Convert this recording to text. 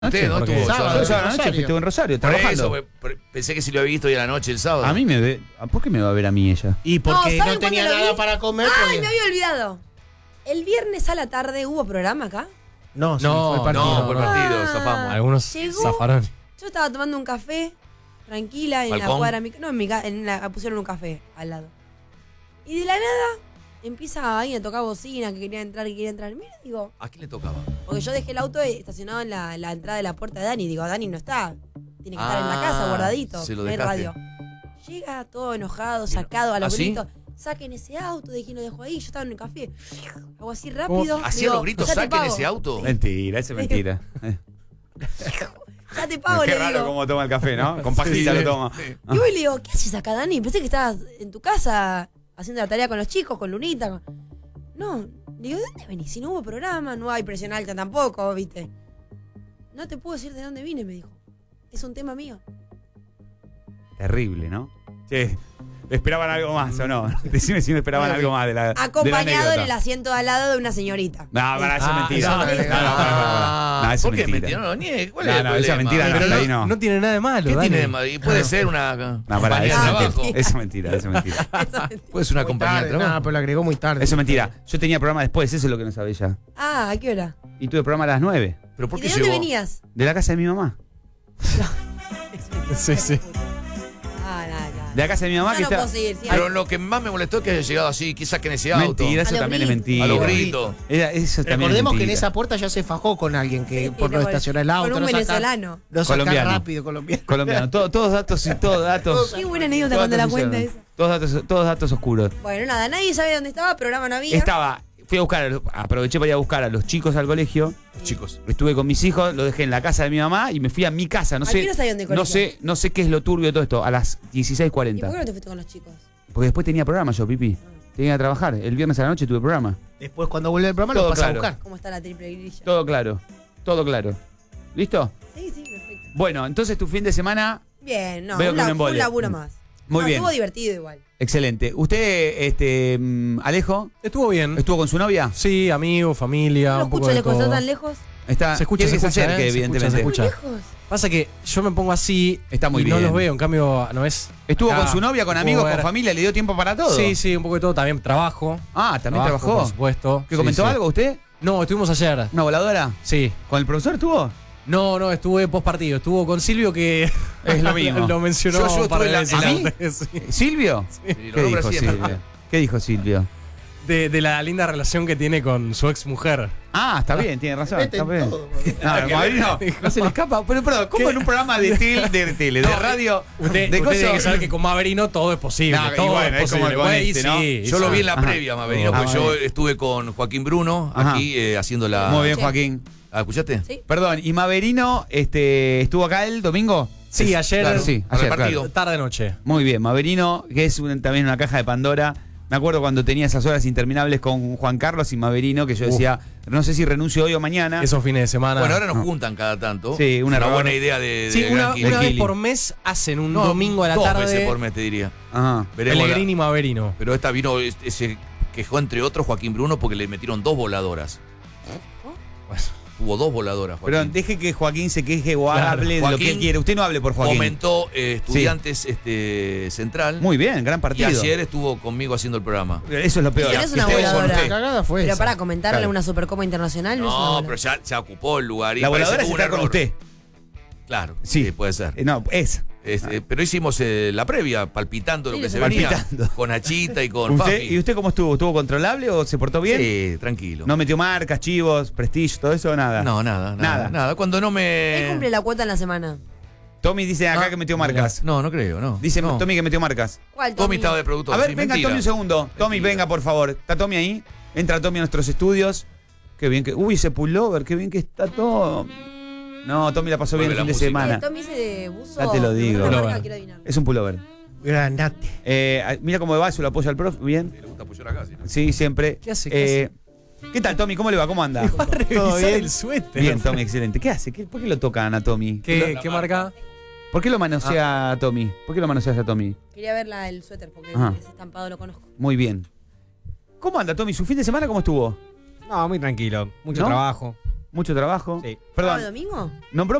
Usted no estuvo Sábado, sábado. noche estuve en Rosario, Por trabajando. eso pensé que si lo había visto hoy a la noche el sábado. A mí me ve. ¿Por qué me va a ver a mí ella? Y porque ¿saben no tenía cuándo lo nada vi? para comer. ¡Ay, porque- me había olvidado! El viernes a la tarde hubo programa acá. No, sí, No, fue el partido. No, por partido, zafamos. Algunos Llegó. zafaron. Yo estaba tomando un café, tranquila, en la ¿Balcón? cuadra. No, pusieron un café al lado. Y de la nada empieza alguien a tocar bocina, que quería entrar. Mira, digo, ¿A quién le tocaba? porque yo dejé el auto estacionado en la entrada de la puerta de Dani. Digo, Dani no está. Tiene que estar en la casa, guardadito. se lo no hay dejaste. radio. Llega todo enojado, sacado a los ¿Ah, sí? gritos. Saquen ese auto, de quién lo dejó ahí. Yo estaba en el café. Hago así rápido. ¿Hacía digo, los gritos, "Ya te saquen pago". ese auto? Mentira, eso es mentira. Ya te pago, Qué le raro digo. cómo toma el café, ¿no? Con pajita lo toma. Y voy y le digo, ¿qué haces acá, Dani? Pensé que estabas en tu casa haciendo la tarea con los chicos, con Lunita. No, le digo, ¿de dónde venís? Si no hubo programa, no hay presión alta tampoco, ¿viste? No te puedo decir de dónde vine, me dijo. Es un tema mío. Terrible, ¿no? Che, ¿esperaban algo más o no? Decime si no esperaban algo más de la Acompañado de en la el asiento de al lado de una señorita. No, para eso es mentira. eso no No, es para. No, eso ¿Por es qué mentira. mentira? No lo niegue. ¿Cuál No, es el no, esa es problema? mentira, Pero no, ahí no. No tiene nada de malo, ¿Qué Dani. tiene de malo? Y puede ser una No, para, compañía de eso es trabajo. mentira. Eso es mentira, eso es mentira. Puede ser una Muy compañía de tarde, trabajo. nada, pero lo agregó muy tarde. Eso es mentira. Yo tenía programa después, eso es lo que no sabía ya. Ah, ¿a qué hora? Y tuve programa a las 9. ¿Pero por ¿Y qué de dónde llegó? venías? De la casa de mi mamá. Sí, sí. Ah, nada. De la casa de mi mamá Yo que no puedo está. seguir. ¿sí? Pero lo que más me molestó es que haya llegado así, que saquen ese auto. Mentira, A eso los también es gritos. mentira. A los gritos. Eso también Recordemos es que en mentira. esa puerta ya se fajó con alguien que Sí, por no con- estacionar el auto. con un no sacar- venezolano. No sacar Colombiano. rápido, colombiano. Colombiano. Todos datos y todos datos. Qué buena anécdota todos cuando la datos cuenta hicieron. esa. Todos datos oscuros. Bueno, nada, nadie sabe dónde estaba, programa no había. Fui a buscar, aproveché para ir a buscar a los chicos al colegio. Los chicos. Estuve con mis hijos, lo dejé en la casa de mi mamá y me fui a mi casa. No ¿A sé, qué hora salieron de no colegio? sé, no sé qué es lo turbio de todo esto. A las ¿Y 16:40. por qué no te fuiste con los chicos? Porque después tenía programa yo, Pipi. Tenía que trabajar. El viernes a la noche tuve programa. Después, cuando vuelve el programa, Todo lo vas a claro. buscar. ¿Cómo está la triple grilla? Todo claro. Todo claro. ¿Listo? Sí, perfecto. Bueno, entonces tu fin de semana, Bien, no, Veo que un un embole. laburo más. muy No, bien. Estuvo divertido igual. Excelente. ¿Usted, Alejo, Estuvo bien. estuvo con su novia? Sí, amigos, familia, ¿No lo un poco escucho de le costó todo. tan lejos? Está, Se escucha, quiere que se escucha, acerque, se evidentemente. escucha. ¿Muy lejos? Pasa que yo me pongo así Está muy y no bien. los veo, en cambio no es. ¿Estuvo acá, con su novia, con puedo amigos, ver. con familia? ¿Le dio tiempo para todo? Sí, sí, un poco de todo. También trabajo. Ah, ¿también trabajó? Por supuesto. ¿Que Sí, comentó sí. algo usted? No, estuvimos ayer. ¿Una voladora? Sí. ¿Con el profesor estuvo? No, estuve post partido. Estuvo con Silvio que Es lo mismo. lo mencionó Yo un par de estuve veces ¿A mí? antes, sí. ¿Silvio? Sí, lo ¿Qué nombra dijo siempre. Silvio? ¿Qué dijo Silvio? De la linda relación que tiene con su ex mujer. Ah, está bien, tiene razón. Mete Está en bien. todo, No, Maurino, no se le escapa. Pero, perdón, ¿cómo en un programa de tele, de radio, Usted de tiene cosas- que saber que con Maverino todo es posible. No, y todo bueno, es es como posible. con Güey, este, ¿no? sí, Yo lo vi en la Ajá. previa, Maverino, Ah, porque yo bueno. estuve con Joaquín Bruno Ajá. aquí haciendo la. Muy bien, Sí. Joaquín. Ah, ¿escuchaste? Sí. Perdón, ¿y Maverino estuvo acá el domingo? Sí, ayer. Claro, Sí, para el ayer, partido. Tarde noche. Muy bien, Maverino, que es también una caja de Pandora. Me acuerdo cuando tenía esas horas interminables con Juan Carlos y Maverino, que yo decía, no sé si renuncio hoy o mañana. Esos fines de semana. Bueno, ahora nos juntan cada tanto. Sí, Es una una error. buena idea de Sí, Gran una Kili. vez Kili. por mes hacen un No, domingo a la dos tarde. veces por mes, te diría. Ajá. Veremos Pellegrini y Maverino. Pero esta vino, se quejó entre otros Joaquín Bruno porque le metieron 2 voladoras. Hubo 2 voladoras, Joaquín. Pero deje que Joaquín se queje o hable de lo que Joaquín él quiere. Usted no hable por Joaquín. Comentó Estudiantes Central. Muy bien, gran y partido. ayer estuvo conmigo haciendo el programa. Eso es lo peor. Y tenés una Que ustedes voladora. son- La cagada fue Pero esa. para comentarle Claro. una Supercopa Internacional no, es una No, bola. pero ya ocupó el lugar. Y La parece voladora que es hubo un estar con error. usted. Claro, Sí. sí, puede ser. No, es. Pero hicimos la previa, palpitando lo Sí, que se palpitando. venía. Con Achita y con ¿Usted, Fafi. ¿Y usted cómo estuvo? ¿Estuvo controlable o se portó bien? Sí, tranquilo. ¿No metió marcas, chivos, prestige, todo eso o nada? No, nada. Cuando no ¿Quién me. cumple la cuota en la semana? Tommy dice acá Ah, que metió marcas. No, no creo, no. Dice no. Tommy que metió marcas. ¿Cuál, Tommy estaba de productor. A ver, sí, venga mentira. Tommy un segundo. Tommy, Mentira. venga, por favor. ¿Está Tommy ahí? Entra Tommy a nuestros estudios. Qué bien que. Uy, ese pullover, qué bien que está todo. No, Tommy la pasó bien el Vuelve fin de la música. semana. Tommy dice de buzo. Ya te lo digo. ¿Qué marca? Pullover. Quiero adivinar. Es un pullover. Grandate. Mira cómo va, se lo apoya al profe. Bien. Le gusta apoyar acá, sí, ¿no? Sí, siempre. ¿Qué hace? ¿Qué ¿Qué tal, Tommy? ¿Cómo le va? ¿Cómo anda? Va a revisar bien? el suéter. Bien, Tommy, excelente. ¿Qué hace? ¿Por qué lo tocan a Tommy? ¿Qué marca? ¿Por qué lo manosea a Tommy? ¿Por qué lo manoseas a Tommy? Quería ver el suéter porque Ajá. ese estampado lo conozco. Muy bien. ¿Cómo anda, Tommy? ¿Su fin de semana cómo estuvo? No, muy tranquilo. Mucho ¿No? trabajo. mucho trabajo. Sí. Perdón, ¿Sábado y domingo? nombró